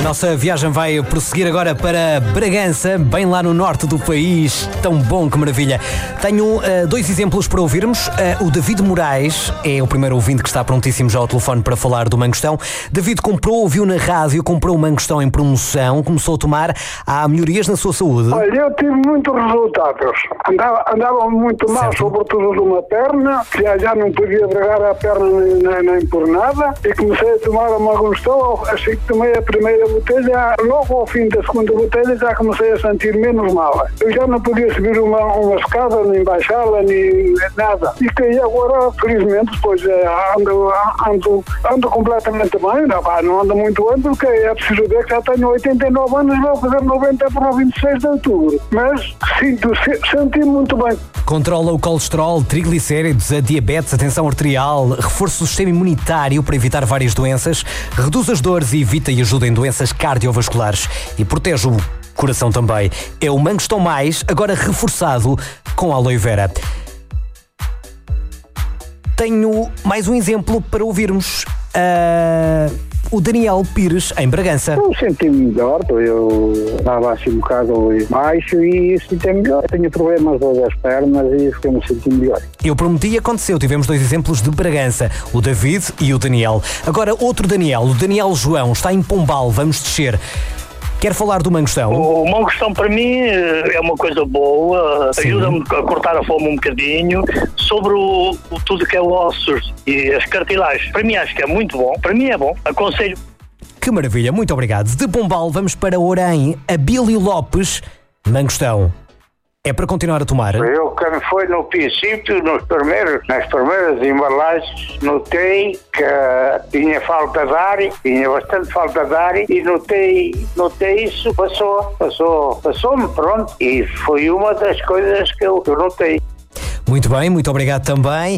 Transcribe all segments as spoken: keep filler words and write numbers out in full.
nossa viagem vai prosseguir agora para Bragança, bem lá no norte do país. Tão bom, que maravilha. Tenho uh, dois exemplos para ouvirmos. Uh, o David Moraes é o primeiro ouvinte que está prontíssimo já ao telefone para falar do mangostão. David comprou, ouviu na rádio, comprou o mangostão em promoção, começou a tomar. Há melhorias na sua saúde? Olha, eu tive muitos resultados. Andava, andava muito mal, certo, sobretudo de uma perna, já, já não podia dragar a perna nem, nem, nem por nada, e comecei a tomar o mangostão. Assim que tomei a primeira botelha, logo ao fim da segunda botelha já comecei a sentir menos mal. Eu já não podia subir uma, uma escada, nem baixá-la, nem nada. E que agora, felizmente, depois ando, ando, ando completamente bem. Não, não ando muito bem, porque é preciso ver que já tenho oitenta e nove anos e vou fazer noventa para o vinte e seis de outubro. Mas sinto, senti muito bem. Controla o colesterol, triglicéridos, a diabetes, a tensão arterial, reforça o sistema imunitário para evitar várias doenças, reduz as dores e evita e ajuda em doenças cardiovasculares e protege o coração também. É o Mangostão Mais, agora reforçado com aloe vera. Tenho mais um exemplo para ouvirmos. Uh... O Daniel Pires, em Bragança. Eu senti-me melhor, eu estava assim um bocado baixo e senti-me melhor. Eu tinha problemas das pernas e fiquei-me sentindo melhor. Eu prometi e aconteceu. Tivemos dois exemplos de Bragança, o David e o Daniel. Agora outro Daniel, o Daniel João, está em Pombal, vamos descer. Quer falar do mangostão? O mangostão para mim é uma coisa boa, sim, ajuda-me a cortar a fome um bocadinho. Sobre o, o tudo que é ossos e as cartilagens, para mim acho que é muito bom, para mim é bom, aconselho. Que maravilha, muito obrigado. De Pombal vamos para Orém, Abílio Lopes, mangostão. É para continuar a tomar? Eu, quando foi no princípio, nos primeiros, nas primeiras embalagens, notei que tinha falta de ar, tinha bastante falta de ar, e notei, notei isso, passou, passou, passou-me, pronto. E foi uma das coisas que eu, que eu notei. Muito bem, muito obrigado também.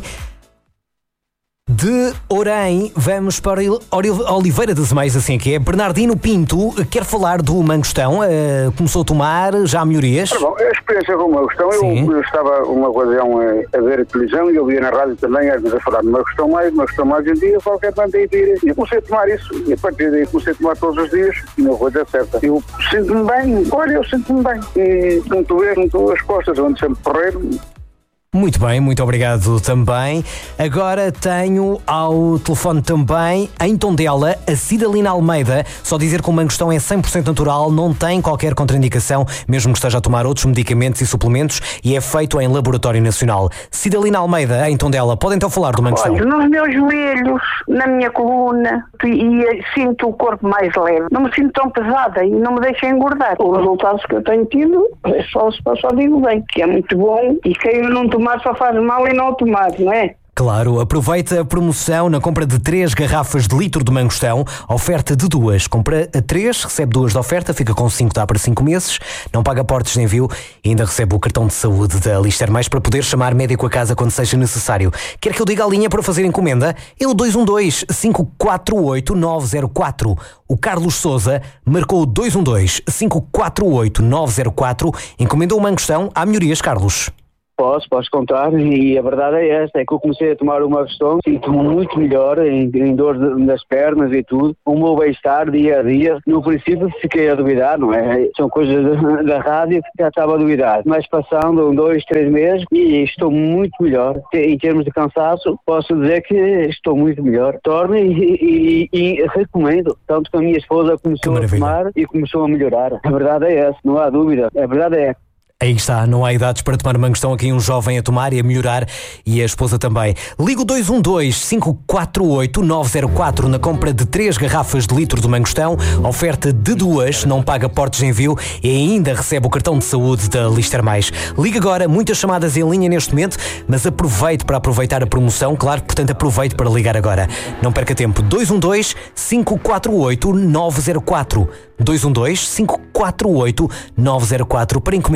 De Orém, vamos para Oliveira das Meias, assim que é. Bernardino Pinto quer falar do mangostão. Uh, começou a tomar, já há melhorias? Bom, a experiência com o mangostão, eu, eu estava uma ocasião a, a ver a televisão e eu via na rádio também, às vezes a falar do mangostão mais, mangostão mais um dia, qualquer tanto aí tira. E eu comecei a tomar isso, e a partir daí comecei a tomar todos os dias, e não coisa certa. Eu sinto-me bem, olha, eu sinto-me bem. E não estou a ver, não estou as costas, onde sempre correr. Muito bem, muito obrigado também. Agora tenho ao telefone também, em Tondela, a Cidalina Almeida. Só dizer que o mangostão é cem por cento natural, não tem qualquer contraindicação, mesmo que esteja a tomar outros medicamentos e suplementos, e é feito em laboratório nacional. Cidalina Almeida, em Tondela, podem então falar do mangostão? Olha, nos meus joelhos, na minha coluna, e sinto o corpo mais leve. Não me sinto tão pesada e não me deixa engordar. Os resultados que eu tenho tido, é só, só, só digo bem, que é muito bom, e quem não tomar só faz mal e não tomar, não é? Claro, aproveita a promoção na compra de três garrafas de litro de mangostão, oferta de duas. Compra a três, recebe duas de oferta, fica com cinco, dá para cinco meses, não paga portos de envio e ainda recebe o cartão de saúde da Lister Mais para poder chamar médico a casa quando seja necessário. Quer que eu diga a linha para fazer encomenda? É o dois um dois, cinco quatro oito, nove zero quatro. O Carlos Souza marcou o dois um dois, cinco quatro oito, nove zero quatro. Encomendou o mangostão. Há melhorias, Carlos? Posso, posso contar, e a verdade é esta, é que eu comecei a tomar o mangostão, sinto-me muito melhor em, em dor nas pernas e tudo, o meu bem-estar dia a dia. No princípio fiquei a duvidar, não é? São coisas da, da rádio que já estava a duvidar, mas passando um, dois, três meses e estou muito melhor. Em termos de cansaço, posso dizer que estou muito melhor. Torno e, e, e recomendo, tanto que a minha esposa começou a tomar e começou a melhorar. A verdade é essa, não há dúvida, a verdade é. Aí está, não há idades para tomar mangostão, aqui um jovem a tomar e a melhorar e a esposa também. Liga o dois um dois, cinco quatro oito, nove zero quatro na compra de três garrafas de litro de mangostão, oferta de duas, não paga portos de envio e ainda recebe o cartão de saúde da Lister Mais. Liga agora, muitas chamadas em linha neste momento, mas aproveite para aproveitar a promoção, claro, portanto aproveite para ligar agora. Não perca tempo, dois um dois, cinco quatro oito, nove zero quatro. dois um dois, cinco quatro oito, nove zero quatro para encomendar